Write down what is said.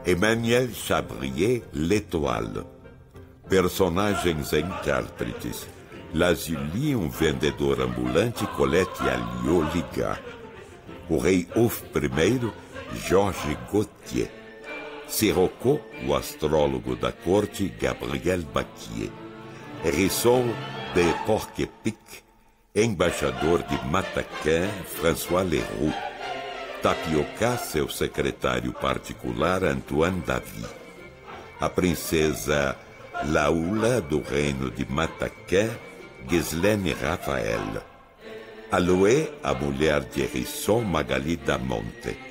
Emmanuel Chabrier, L'Étoile. Personagens e intérpretes: Lazuli, um vendedor ambulante, Colette Alliot Ligat. O rei Ouf I, Georges Gautier. Sirocco, o astrólogo da corte, Gabriel Baquier. Hérisson de Porc-Épic, embaixador de Mataquin, François Leroux. Tapioca, seu secretário particular, Antoine Davy. A princesa Laula, do reino de Mataquin, Ghislaine Raphael. Aloé, a mulher de Hérisson, Magali da Monte.